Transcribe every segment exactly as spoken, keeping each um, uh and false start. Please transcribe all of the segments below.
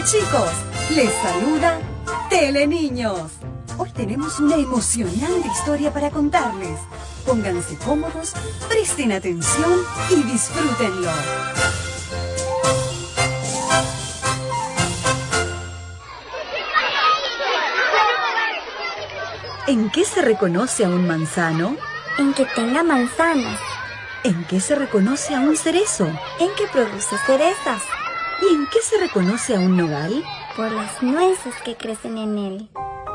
chicos, les saluda Teleniños. Hoy tenemos una emocionante historia para contarles. Pónganse cómodos, presten atención y disfrútenlo. ¿En qué se reconoce a un manzano? En que tenga manzanas. ¿En qué se reconoce a un cerezo? En que produce cerezas. ¿Y en qué se reconoce a un nogal? Por las nueces que crecen en él.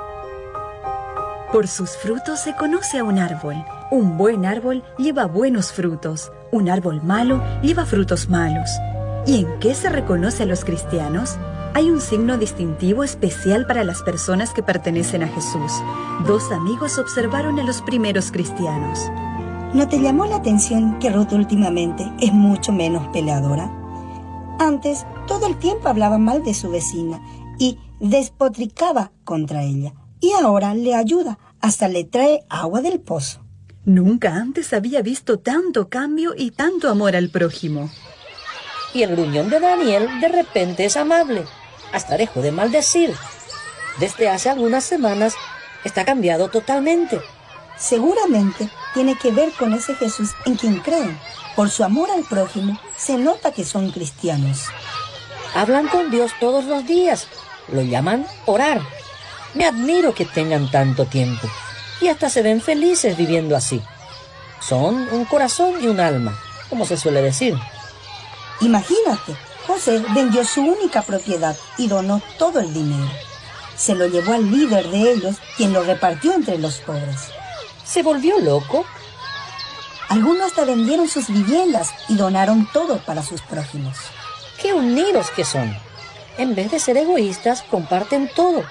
Por sus frutos se conoce a un árbol. Un buen árbol lleva buenos frutos. Un árbol malo lleva frutos malos. ¿Y en qué se reconoce a los cristianos? Hay un signo distintivo especial para las personas que pertenecen a Jesús. Dos amigos observaron a los primeros cristianos. ¿No te llamó la atención que Ruth últimamente es mucho menos peleadora? Antes, todo el tiempo hablaba mal de su vecina y despotricaba contra ella. Y ahora le ayuda, hasta le trae agua del pozo. Nunca antes había visto tanto cambio y tanto amor al prójimo. Y el gruñón de Daniel de repente es amable. Hasta dejó de maldecir. Desde hace algunas semanas está cambiado totalmente. Seguramente tiene que ver con ese Jesús en quien creen. Por su amor al prójimo, se nota que son cristianos. Hablan con Dios todos los días. Lo llaman orar. Me admiro que tengan tanto tiempo. Y hasta se ven felices viviendo así. Son un corazón y un alma, como se suele decir. Imagínate, José vendió su única propiedad y donó todo el dinero. Se lo llevó al líder de ellos, quien lo repartió entre los pobres. ¿Se volvió loco? Algunos hasta vendieron sus viviendas y donaron todo para sus prójimos. ¡Qué unidos que son! En vez de ser egoístas, comparten todo.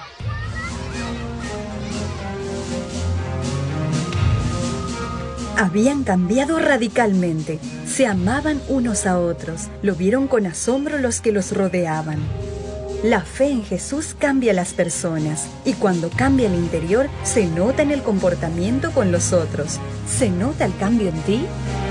Habían cambiado radicalmente. Se amaban unos a otros. Lo vieron con asombro los que los rodeaban. La fe en Jesús cambia a las personas. Y cuando cambia el interior, se nota en el comportamiento con los otros. ¿Se nota el cambio en ti?